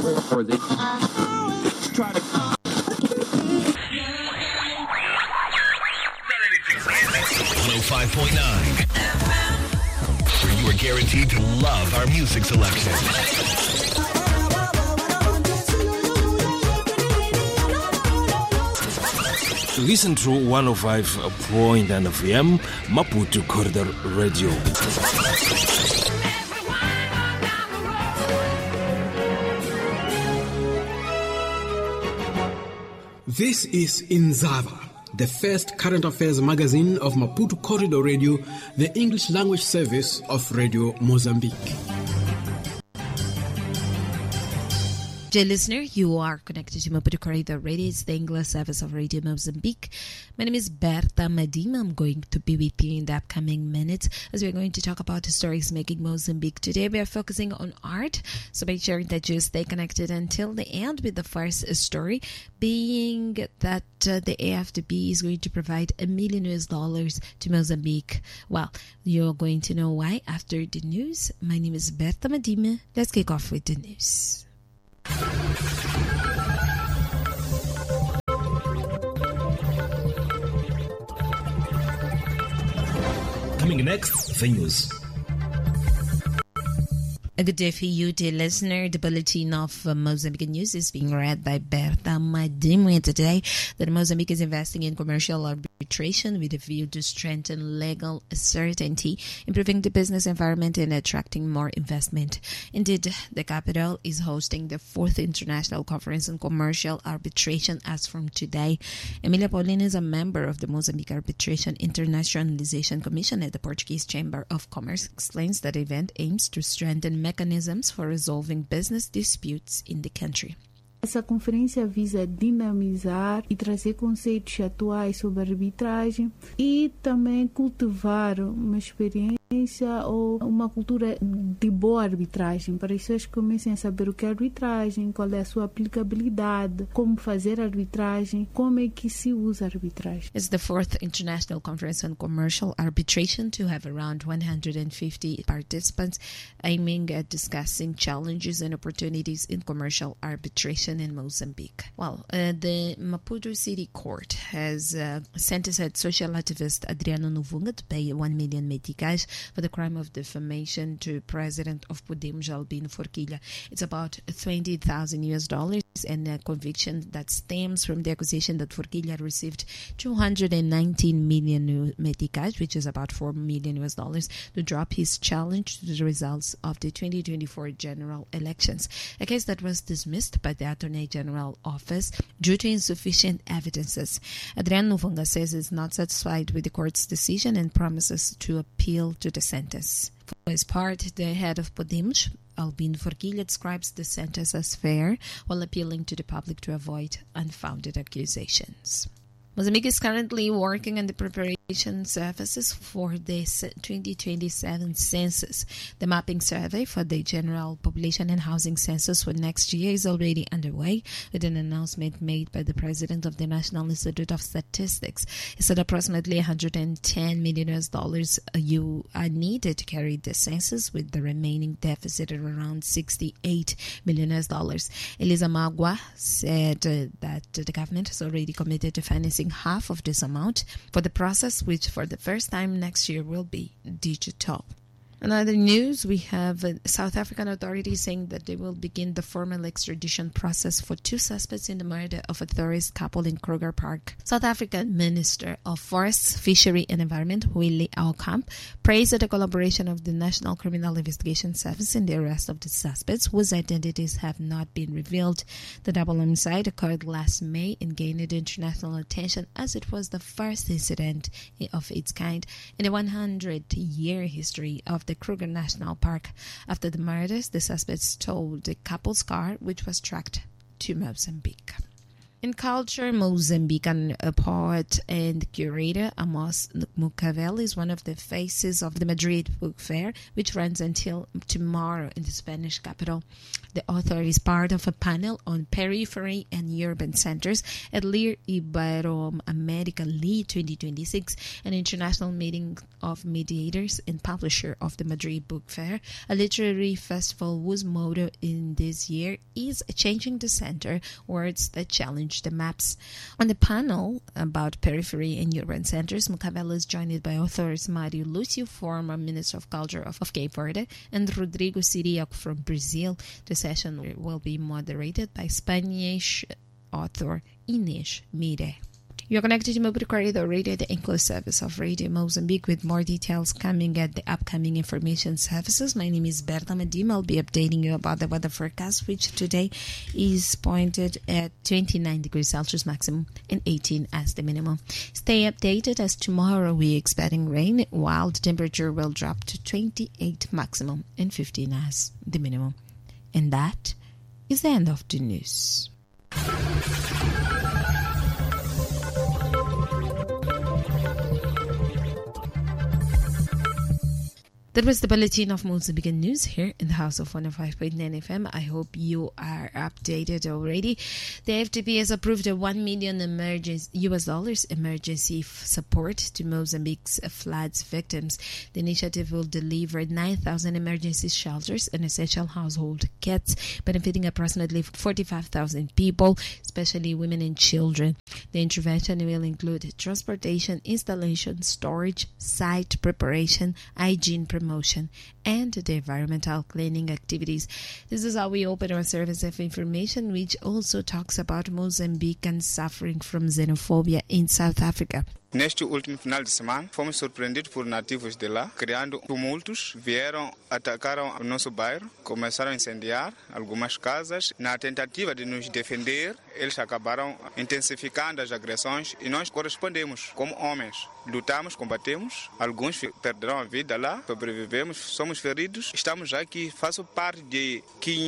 or they try to 105.9, where you are guaranteed to love our music selection. Listen to 105.9 FM Maputo Corridor Radio. This is Inzava, the first current affairs magazine of Maputo Corridor Radio, the English language service of Radio Mozambique. Dear listener, you are connected to Maputo Corridor Radio. It's the English service of Radio Mozambique. My name is Berta Madima. I'm going to be with you in the upcoming minutes as we're going to talk about the stories making Mozambique. Today we are focusing on art, so make sure that you stay connected until the end with the first story being that the AFDB is going to provide $1 million to Mozambique. Well, you're going to know why after the news. My name is Berta Madima. Let's kick off with the news. Coming next, the news. A good day for you, dear listener. The bulletin of Mozambique News is being read by Berta Madimwe today. That Mozambique is investing in commercial arbitration with a view to strengthen legal certainty, improving the business environment and attracting more investment. Indeed, the capital is hosting the 4th International Conference on Commercial Arbitration as from today. Emilia Paulina is a member of the Mozambique Arbitration Internationalization Commission at the Portuguese Chamber of Commerce. Explains that the event aims to strengthen mechanisms for resolving business disputes in the country. Essa conferência visa dinamizar e trazer conceitos atuais sobre arbitragem e também cultivar uma experiência ou uma cultura de boa arbitragem, para as pessoas comecem a saber o que é arbitragem, qual é a sua aplicabilidade, como fazer arbitragem, como é que se usa arbitragem. It's the 4th International Conference on Commercial Arbitration to have around 150 participants aiming at discussing challenges and opportunities in commercial arbitration in Mozambique. Well, the Maputo City Court has sentenced social activist Adriano Novunga to pay 1 million meticais for the crime of defamation to President of Podemos, Albino Forquilha. It's about $20,000 and a conviction that stems from the accusation that Forquilha received 219 million meticais, which is about $4 million, to drop his challenge to the results of the 2024 general elections, a case that was dismissed by the Attorney General Office due to insufficient evidences. Adriano Novunga says he's not satisfied with the court's decision and promises to appeal to the sentence. For his part, the head of Podemos, Albino Forquilha, describes the sentence as fair while appealing to the public to avoid unfounded accusations. Mozambique is currently working on the preparation services for the 2027 census. The mapping survey for the general population and housing census for next year is already underway, with an announcement made by the president of the National Institute of Statistics. He said approximately $110 million are needed to carry the census, with the remaining deficit at around $68 million. Elisa Magua said that the government has already committed to financing half of this amount for the process, which for the first time next year will be digital. In other news, we have South African authorities saying that they will begin the formal extradition process for 2 suspects in the murder of a tourist couple in Kruger Park. South African Minister of Forests, Fishery and Environment, Willie Aukamp, praised the collaboration of the National Criminal Investigation Service in the arrest of the suspects, whose identities have not been revealed. The double homicide occurred last May and gained international attention as it was the first incident of its kind in the 100-year history of the Kruger National Park. After the murders, the suspects stole the couple's car, which was tracked to Mozambique. In culture, Mozambican poet and curator Amos Mukavel is one of the faces of the Madrid Book Fair, which runs until tomorrow in the Spanish capital. The author is part of a panel on periphery and urban centers at Lir Ibero-America Lee 2026, an international meeting of mediators and publisher of the Madrid Book Fair, a literary festival whose motto in this year is changing the center, words that challenge the maps. On the panel about periphery and urban centers, Mukavel is joined by authors Mário Lúcio, former Minister of Culture of Cape Verde, and Rodrigo Siriaco from Brazil. The session will be moderated by Spanish author Inês Mire. You're connected to Maputo Corridor Radio, the English service of Radio Mozambique, with more details coming at the upcoming information services. My name is Berta Medina. I'll be updating you about the weather forecast, which today is pointed at 29 degrees Celsius maximum and 18 as the minimum. Stay updated, as tomorrow we're expecting rain, while the temperature will drop to 28 maximum and 15 as the minimum. And that is the end of the news. That was the bulletin of Mozambican news here in the House of 105.9 FM. I hope you are updated already. The FDP has approved a $1 million US dollars emergency support to Mozambique's floods victims. The initiative will deliver 9,000 emergency shelters and essential household kits, benefiting approximately 45,000 people, especially women and children. The intervention will include transportation, installation, storage, site preparation, hygiene promotion, and the environmental cleaning activities. This is how we open our service of information, which also talks about Mozambicans suffering from xenophobia in South Africa. Neste último final de semana, fomos surpreendidos por nativos de lá, criando tumultos, vieram, atacaram o nosso bairro, começaram a incendiar algumas casas. Na tentativa de nos defender, eles acabaram intensificando as agressões e nós correspondemos como homens. Lutamos, combatemos, alguns perderam a vida lá, sobrevivemos, somos feridos. Estamos aqui, faço parte de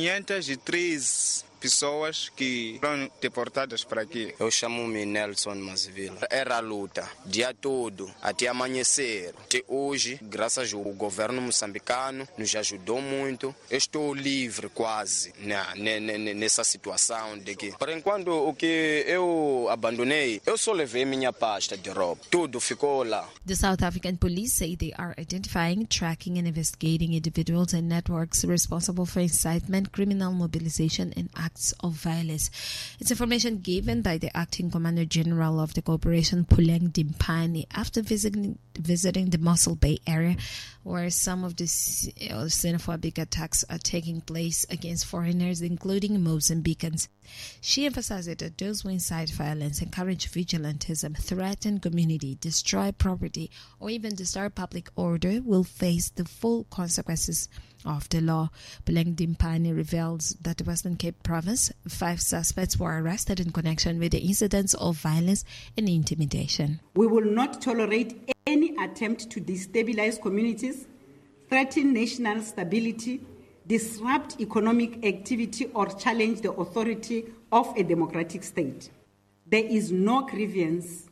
513 pessoas que foram deportadas para aqui. Eu chamo-me Nelson Masvila. Era a luta, dia todo, até amanhecer. Até hoje, graças ao governo moçambicano, nos ajudou muito. Eu estou livre quase nessa situação de que, por enquanto, o que eu abandonei, eu só levei minha pasta de roupa. Tudo ficou lá. The South African police say they are identifying, tracking and investigating individuals and networks responsible for incitement, criminal mobilization and acts of violence. It's information given by the acting Commander General of the Corporation, Puleng Dimpani, after visiting the Mossel Bay area, where some of the xenophobic attacks are taking place against foreigners, including Mozambicans. She emphasized that those who incite violence, encourage vigilantism, threaten community, destroy property, or even disturb public order will face the full consequences of the law. Puleng Dimpani reveals that the Western Cape Province, 5 suspects were arrested in connection with the incidents of violence and intimidation. We will not tolerate any attempt to destabilize communities, threaten national stability, disrupt economic activity, or challenge the authority of a democratic state. There is no grievance,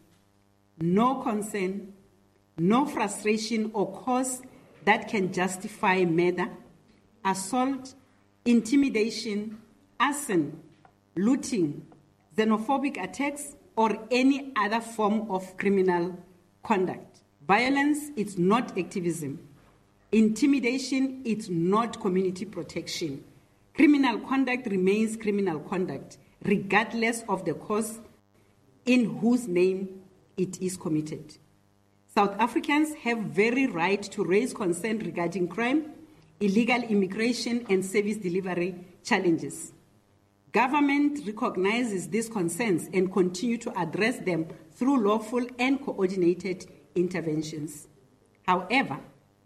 no concern, no frustration or cause that can justify murder, assault, intimidation, arson, looting, xenophobic attacks, or any other form of criminal conduct. Violence is not activism. Intimidation is not community protection. Criminal conduct remains criminal conduct, regardless of the cause in whose name it is committed. South Africans have very right to raise concern regarding crime, illegal immigration, and service delivery challenges. Government recognizes these concerns and continue to address them through lawful and coordinated interventions. However,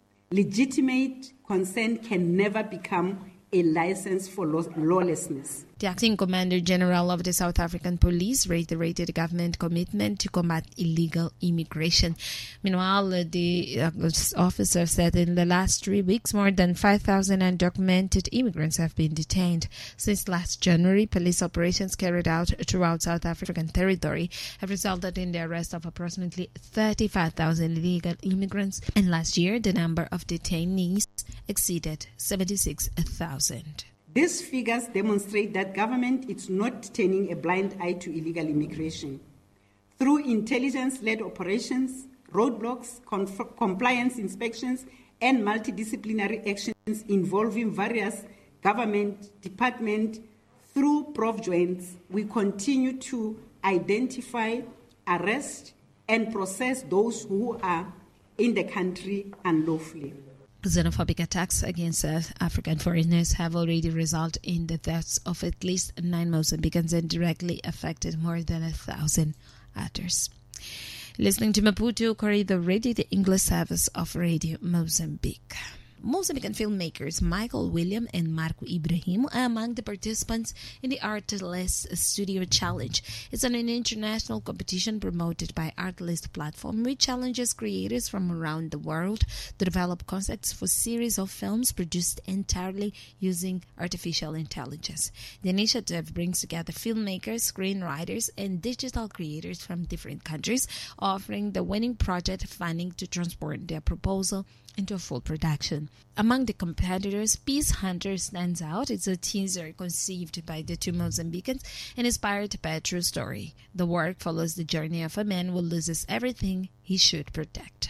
legitimate concern can never become a license for lawlessness. The acting Commander General of the South African Police reiterated the government commitment to combat illegal immigration. Meanwhile, the officer said in the last 3 weeks, more than 5,000 undocumented immigrants have been detained. Since last January, police operations carried out throughout South African territory have resulted in the arrest of approximately 35,000 illegal immigrants, and last year the number of detainees exceeded 76,000. These figures demonstrate that government is not turning a blind eye to illegal immigration. Through intelligence-led operations, roadblocks, compliance inspections, and multidisciplinary actions involving various government departments through prof joints, we continue to identify, arrest, and process those who are in the country unlawfully. Xenophobic attacks against South African foreigners have already resulted in the deaths of at least 9 Mozambicans and directly affected more than 1,000 others. Listening to Maputo Corridor Radio, the English service of Radio Mozambique. Mozambican filmmakers Michael William and Marco Ibrahim are among the participants in the Artlist Studio Challenge. It's an international competition promoted by Artlist platform, which challenges creators from around the world to develop concepts for series of films produced entirely using artificial intelligence. The initiative brings together filmmakers, screenwriters, and digital creators from different countries, offering the winning project funding to transport their proposal into a full production. Among the competitors, Peace Hunter stands out. It's a teaser conceived by the two Mozambicans and inspired by a true story. The work follows the journey of a man who loses everything he should protect.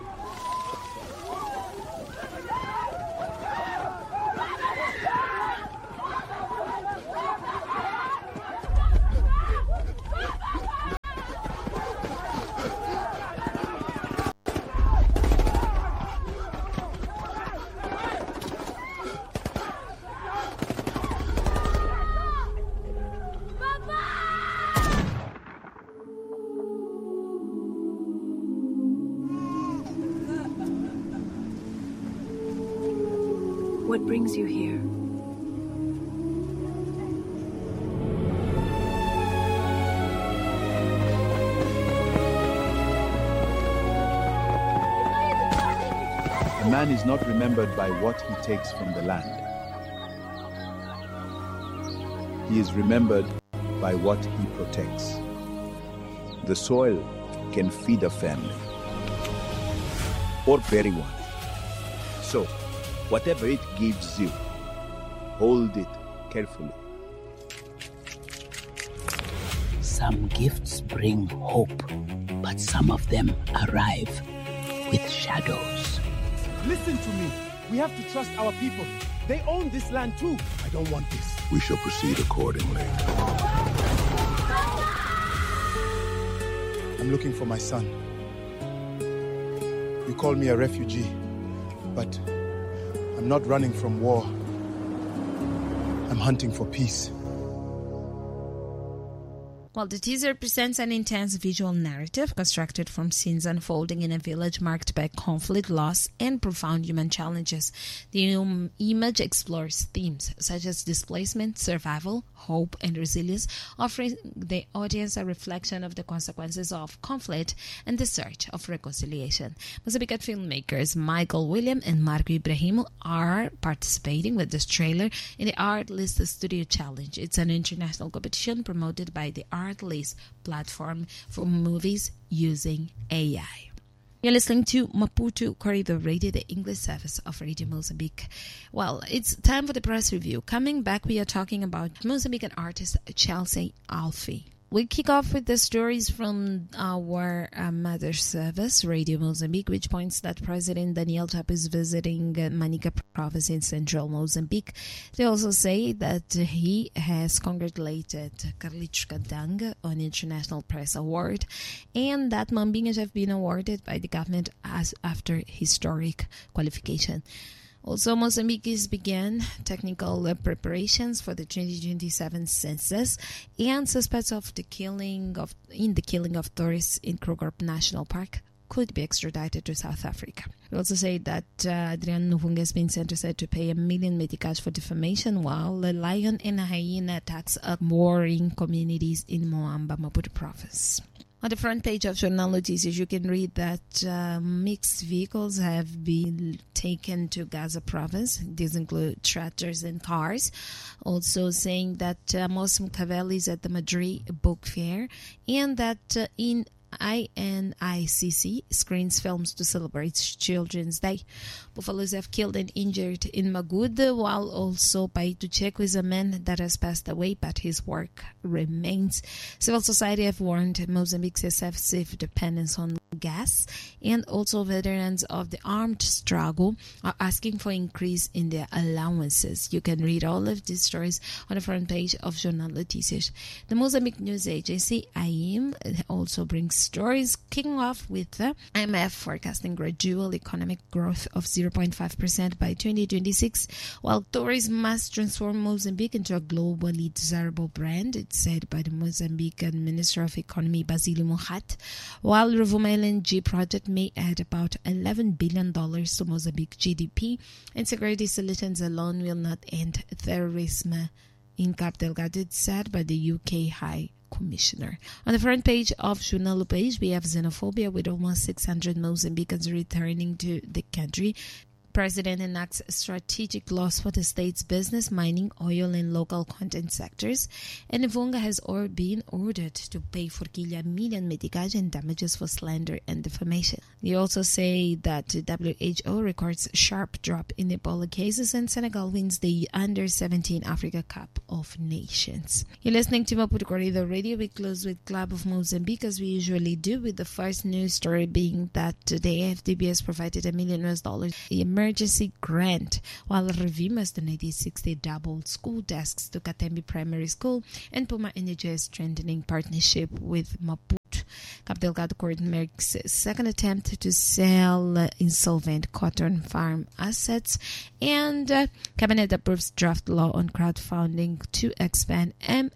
What brings you here? A man is not remembered by what he takes from the land. He is remembered by what he protects. The soil can feed a family or bury one. So, whatever it gives you, hold it carefully. Some gifts bring hope, but some of them arrive with shadows. Listen to me. We have to trust our people. They own this land too. I don't want this. We shall proceed accordingly. I'm looking for my son. You call me a refugee, but I'm not running from war. I'm hunting for peace. Well, the teaser presents an intense visual narrative constructed from scenes unfolding in a village marked by conflict, loss, and profound human challenges. The image explores themes such as displacement, survival, hope, and resilience, offering the audience a reflection of the consequences of conflict and the search of reconciliation. Mozambican filmmakers Michael William and Marco Ibrahim are participating with this trailer in the Artlist Studio Challenge. It's an international competition promoted by the Artlist platform for movies using AI. You're listening to Maputo Corridor Radio, the English service of Radio Mozambique. Well, it's time for the press review. Coming back, we are talking about Mozambican artist Chelsea Alfie. We kick off with the stories from our mother service, Radio Mozambique, which points that President Daniel Chapo is visiting Manica province in central Mozambique. They also say that he has congratulated Carlitos Candanga on International Press Award and that Mambinhas have been awarded by the government as after historic qualification. Also, Mozambique began technical preparations for the 2027 census, and suspects of the killing of tourists in Kruger National Park could be extradited to South Africa. We also say that Adrian Nuvunga has been sentenced to pay $1 million meticais for defamation, while the lion and a hyena attacks are warring communities in Moamba, Maputo province. On the front page of Journal Notícias, you can read that mixed vehicles have been taken to Gaza province. These include tractors and cars. Also saying that Mossimo Cavalli is at the Madrid Book Fair, and that in INICC screens films to celebrate Children's Day. Buffaloes have killed and injured in Magud, while also Paito Checo is a man that has passed away, but his work remains. Civil society have warned Mozambique's excessive dependence on gas, and also veterans of the armed struggle are asking for increase in their allowances. You can read all of these stories on the front page of Jornal Notícias. The Mozambique News Agency, AIM, also brings stories, kicking off with the IMF forecasting gradual economic growth of 0.5% by 2026, while tourism must transform Mozambique into a globally desirable brand, it's said by the Mozambican Minister of Economy, Basílio Mohat, while Rovuma LNG project may add about $11 billion to Mozambique GDP, and security solutions alone will not end terrorism in Cabo Delgado, it's said by the UK High Commissioner. On the front page of Jornal País, we have xenophobia, with almost 600 Mozambicans returning to the country. President enacts strategic laws for the state's business, mining, oil, and local content sectors. And Nuvunga has been ordered to pay $4 million meticais in damages for slander and defamation. They also say that WHO records sharp drop in Ebola cases, and Senegal wins the Under-17 Africa Cup of Nations. You're listening to Maputo Corridor Radio. We close with Club of Mozambique, as we usually do, with the first news story being that the AFDB has provided $1 million emergency grant, while Revima has donated 60 double school desks to Katembi Primary School, and Puma Energy is strengthening partnership with Maputo. Cabo Delgado Court makes a second attempt to sell insolvent cotton farm assets, and Cabinet approves draft law on crowdfunding to expand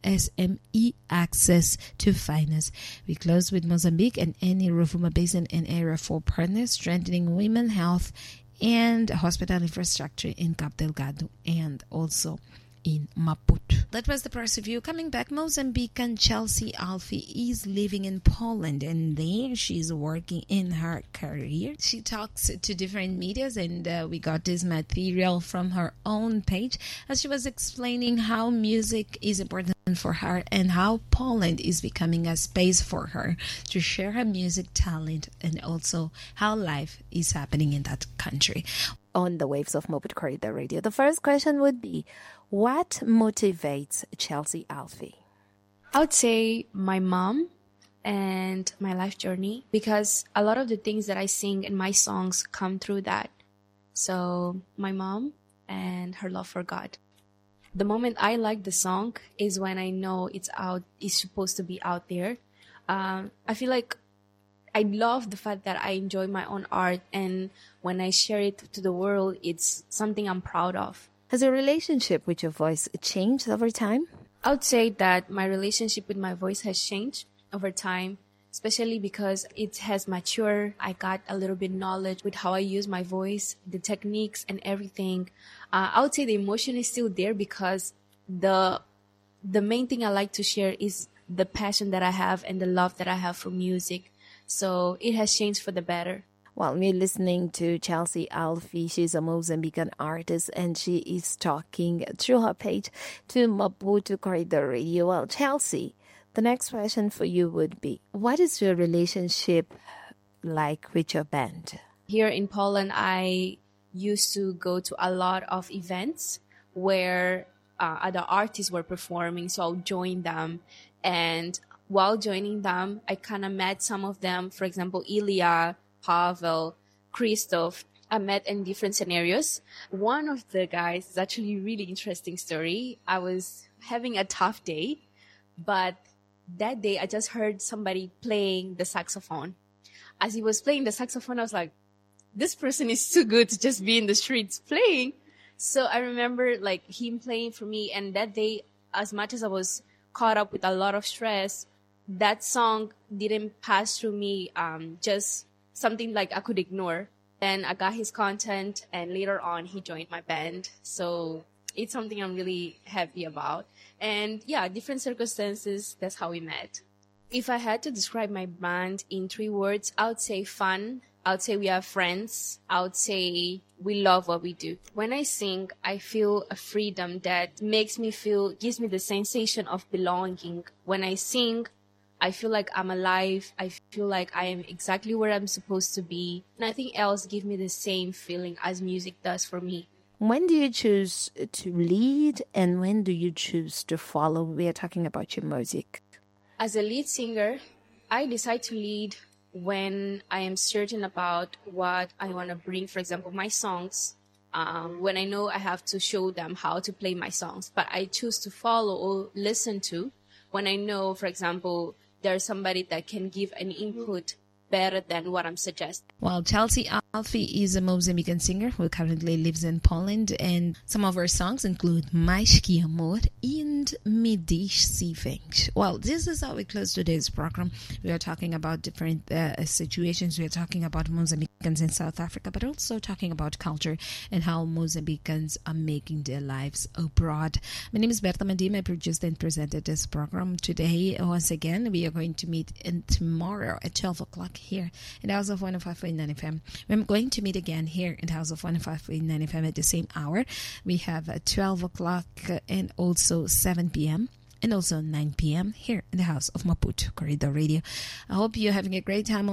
MSME access to finance. We close with Mozambique and any Rovuma Basin and Area 4 partners strengthening women health and hospital infrastructure in Cabo Delgado and also in Maputo. That was the press review. Coming back, Mozambican Chelsea Alfie is living in Poland, and there she's working in her career. She talks to different medias, and we got this material from her own page as she was explaining how music is important for her and how Poland is becoming a space for her to share her music talent, and also how life is happening in that country. On the waves of Maputo Corridor Radio, the first question would be, what motivates Chelsea Alfie? I would say my mom and my life journey, because a lot of the things that I sing in my songs come through that. So my mom and her love for God. The moment I like the song is when I know it's supposed to be out there. I feel like I love the fact that I enjoy my own art, and when I share it to the world, it's something I'm proud of. Has your relationship with your voice changed over time? I would say that my relationship with my voice has changed over time, especially because it has matured. I got a little bit knowledge with how I use my voice, the techniques and everything. I would say the emotion is still there, because the main thing I like to share is the passion that I have and the love that I have for music. So it has changed for the better. While we're listening to Chelsea Alfie, she's a Mozambican artist, and she is talking through her page to Maputo Corridor Radio. Well, Chelsea, the next question for you would be, what is your relationship like with your band? Here in Poland, I used to go to a lot of events where other artists were performing, so I'll join them. And while joining them, I kind of met some of them. For example, Ilya, Pavel, Christoph, I met in different scenarios. One of the guys is actually a really interesting story. I was having a tough day, but that day I just heard somebody playing the saxophone. As he was playing the saxophone, I was like, this person is too good to just be in the streets playing. So I remember like him playing for me, and that day, as much as I was caught up with a lot of stress, that song didn't pass through me just something like I could ignore. Then I got his content, and later on he joined my band. So it's something I'm really happy about. And yeah, different circumstances, that's how we met. If I had to describe my band in 3 words, I would say fun. I would say we are friends. I would say we love what we do. When I sing, I feel a freedom that gives me the sensation of belonging. When I sing, I feel like I'm alive. I feel like I am exactly where I'm supposed to be. Nothing else gives me the same feeling as music does for me. When do you choose to lead and when do you choose to follow? We are talking about your music. As a lead singer, I decide to lead when I am certain about what I want to bring. For example, my songs, when I know I have to show them how to play my songs. But I choose to follow or listen to when I know, for example, there's somebody that can give an input better than what I'm suggesting. Well, Chelsea Alfie is a Mozambican singer who currently lives in Poland, and some of her songs include Mais Que Amor and Me Diz Se Vens. Well, this is how we close today's program. We are talking about different situations. We are talking about Mozambicans in South Africa, but also talking about culture and how Mozambicans are making their lives abroad. My name is Berta Mandima. I produced and presented this program today. Once again, we are going to meet tomorrow at 12 o'clock here in the House of 105.9 FM. We're going to meet again here in the House of 105.9 FM at the same hour. We have 12 o'clock and also 7 p.m. and also 9 p.m. here in the House of Maputo Corridor Radio. I hope you're having a great time